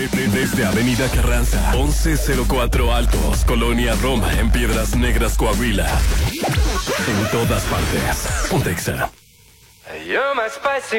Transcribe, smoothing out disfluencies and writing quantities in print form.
Desde Avenida Carranza, 1104 Altos, Colonia Roma, en Piedras Negras, Coahuila. En todas partes. Pontexa. You're my spicy